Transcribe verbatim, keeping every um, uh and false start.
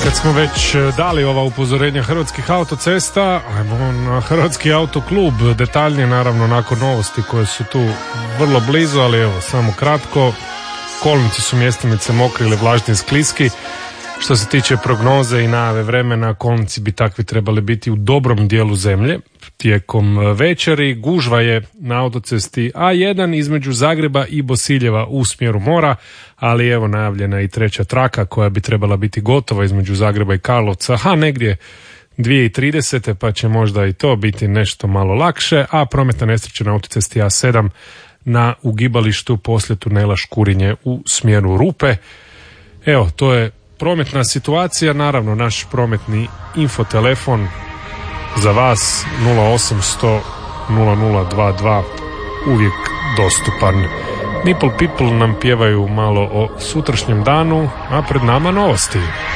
Kad smo već dali ova upozorenja Hrvatskih autocesta, ajmo na Hrvatski autoklub, detaljnije naravno nakon novosti koje su tu vrlo blizu, ali evo samo kratko. Kolnici su mjestimice mokri ili vlažni skliski. Što se tiče prognoze i najave vremena, kolnici bi takvi trebali biti u dobrom dijelu zemlje. Tijekom večeri gužva je na autocesti A jedan između Zagreba i Bosiljeva u smjeru mora, ali evo najavljena i treća traka koja bi trebala biti gotova između Zagreba i Karlovca, a negdje dvije i trideset, pa će možda i to biti nešto malo lakše, a prometna nesreća na autocesti A sedam na ugibalištu poslije tunela Škurinje u smjeru Rupe. Evo, to je prometna situacija, naravno naš prometni infotelefon za vas nula osamsto nula nula dva dva uvijek dostupan. Nipple People nam pjevaju malo o sutrašnjem danu, a pred nama novosti.